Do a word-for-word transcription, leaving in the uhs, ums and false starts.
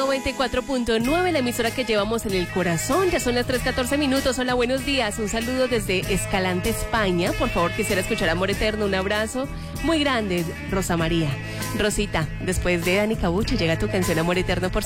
noventa y cuatro punto nueve, la emisora que llevamos en el corazón. Ya son las tres catorce minutos. Hola, buenos días. Un saludo desde Escalante, España. Por favor, quisiera escuchar Amor Eterno. Un abrazo muy grande, Rosa María. Rosita, después de Dani Cabucho llega tu canción Amor Eterno por